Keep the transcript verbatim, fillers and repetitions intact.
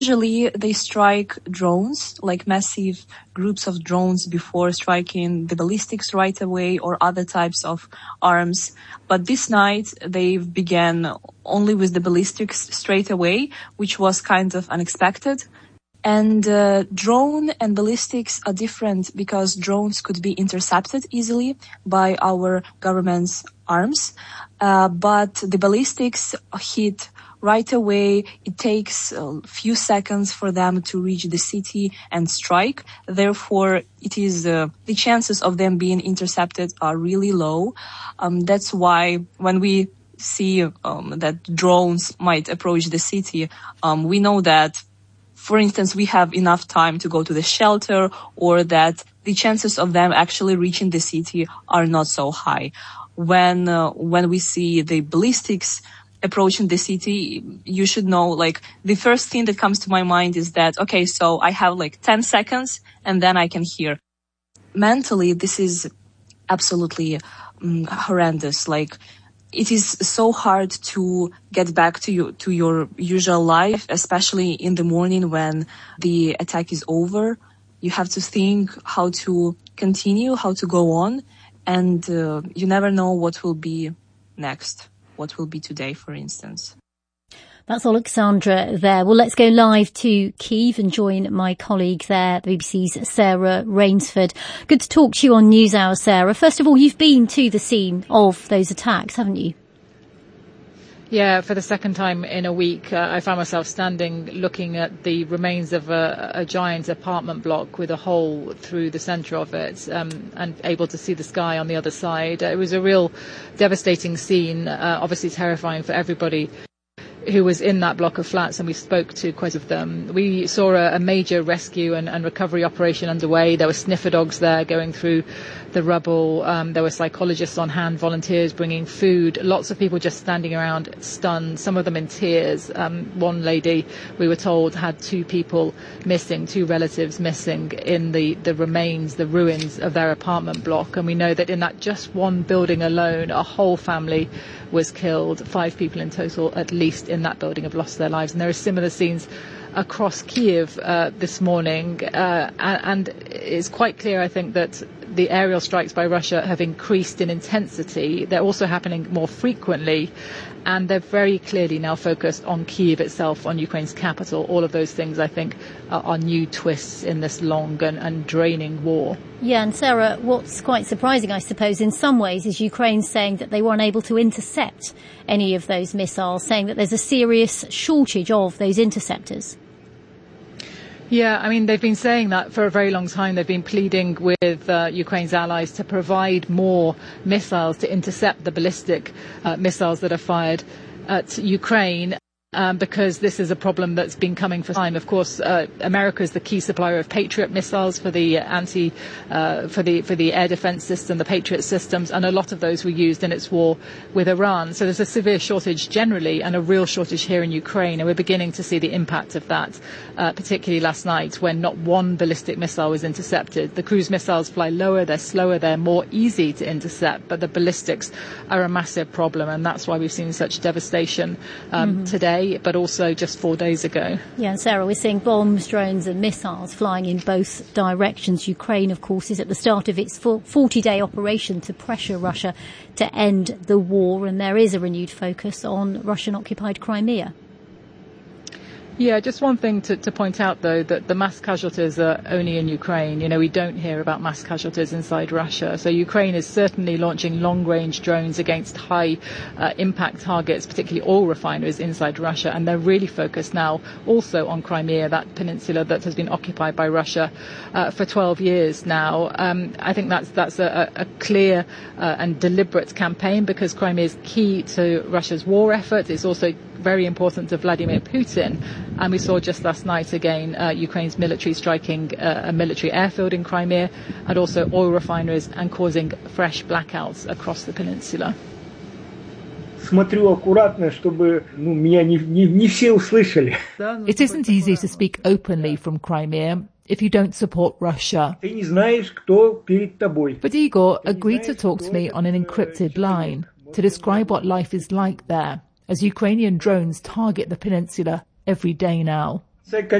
Usually they strike drones, like massive groups of drones before striking the ballistics right away or other types of arms. But this night they began only with the ballistics straight away, which was kind of unexpected. And uh, drone and ballistics are different because drones could be intercepted easily by our government's arms. Uh, but the ballistics hit right away. It takes a few seconds for them to reach the city and strike. Therefore, it is uh, the chances of them being intercepted are really low. Um, that's why when we see um, that drones might approach the city, um, we know that, for instance, we have enough time to go to the shelter, or that the chances of them actually reaching the city are not so high. When uh, when we see the ballistics approaching the city, you should know, like, the first thing that comes to my mind is that, okay, so I have like ten seconds and then I can hear. Mentally, this is absolutely um, horrendous. Like, it is so hard to get back to you, to your usual life, especially in the morning when the attack is over. You have to think how to continue, how to go on, and uh, you never know what will be next. What will be today, for instance. That's Alexandra there. Well, let's go live to Kyiv and join my colleague there, the B B C's Sarah Rainsford. Good to talk to you on NewsHour, Sarah. First of all, you've been to the scene of those attacks, haven't you? Yeah, for the second time in a week, uh, I found myself standing looking at the remains of a, a giant apartment block with a hole through the centre of it, um, and able to see the sky on the other side. It was a real devastating scene, uh, obviously terrifying for everybody who was in that block of flats, and we spoke to quite a few of them. We saw a, a major rescue and, and recovery operation underway. There were sniffer dogs there going through the rubble. Um, there were psychologists on hand, volunteers bringing food, lots of people just standing around stunned, some of them in tears. Um, one lady, we were told, had two people missing, two relatives missing in the, the remains, the ruins of their apartment block. And we know that in that just one building alone, a whole family was killed. Five people in total, at least, in that building have lost their lives. And there are similar scenes across Kyiv uh, this morning. Uh, and, and it's quite clear, I think, that the aerial strikes by Russia have increased in intensity. They're also happening more frequently. And they're very clearly now focused on Kyiv itself, on Ukraine's capital. All of those things, I think, are, are new twists in this long and, and draining war. Yeah, and Sarah, what's quite surprising, I suppose, in some ways, is Ukraine saying that they were unable to intercept any of those missiles, saying that there's a serious shortage of those interceptors. Yeah, I mean, they've been saying that for a very long time. They've been pleading with uh, Ukraine's allies to provide more missiles to intercept the ballistic uh, missiles that are fired at Ukraine. Um, because this is a problem that's been coming for time. Of course, uh, America is the key supplier of Patriot missiles for the anti, uh, for the for the air defense system, the Patriot systems, and a lot of those were used in its war with Iran. So there's a severe shortage generally, and a real shortage here in Ukraine, and we're beginning to see the impact of that, uh, particularly last night when not one ballistic missile was intercepted. The cruise missiles fly lower, they're slower, they're more easy to intercept, but the ballistics are a massive problem, and that's why we've seen such devastation um, mm-hmm. today. But also just four days ago. Yeah, and Sarah, we're seeing bombs, drones and missiles flying in both directions. Ukraine, of course, is at the start of its forty-day operation to pressure Russia to end the war, and there is a renewed focus on Russian-occupied Crimea. Yeah, just one thing to, to point out, though, that the mass casualties are only in Ukraine. You know, we don't hear about mass casualties inside Russia. So Ukraine is certainly launching long-range drones against high-impact uh, targets, particularly oil refineries inside Russia. And they're really focused now also on Crimea, that peninsula that has been occupied by Russia uh, for twelve years now. Um, I think that's that's a, a clear uh, and deliberate campaign, because Crimea is key to Russia's war effort. It's also very important to Vladimir Putin. And we saw just last night again uh, Ukraine's military striking uh, a military airfield in Crimea, and also oil refineries, and causing fresh blackouts across the peninsula. It isn't easy to speak openly from Crimea if you don't support Russia. But Igor agreed to talk to me on an encrypted line to describe what life is like there, as Ukrainian drones target the peninsula every day now. Second